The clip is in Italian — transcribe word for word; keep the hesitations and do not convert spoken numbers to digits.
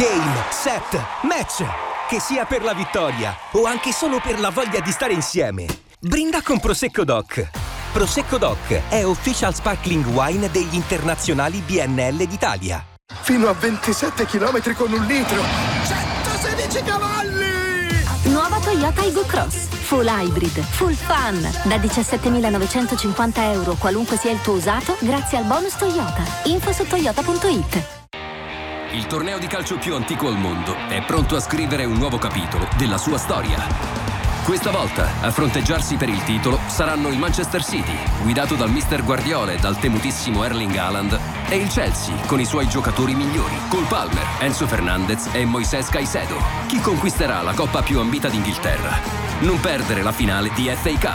Game, set, match! Che sia per la vittoria o anche solo per la voglia di stare insieme. Brinda con Prosecco Doc. Prosecco Doc è official sparkling wine degli internazionali B N L d'Italia. Fino a ventisette chilometri con un litro. centosedici cavalli! Nuova Toyota Aygo Cross. Full hybrid, full fun. Da diciassettemilanovecentocinquanta euro qualunque sia il tuo usato, grazie al bonus Toyota. Info su toyota punto it. Il torneo di calcio più antico al mondo è pronto a scrivere un nuovo capitolo della sua storia. Questa volta a fronteggiarsi per il titolo saranno il Manchester City, guidato dal mister Guardiola e dal temutissimo Erling Haaland, e il Chelsea con i suoi giocatori migliori, Cole Palmer, Enzo Fernandez e Moisés Caicedo. Chi conquisterà la coppa più ambita d'Inghilterra? Non perdere la finale di F A Cup.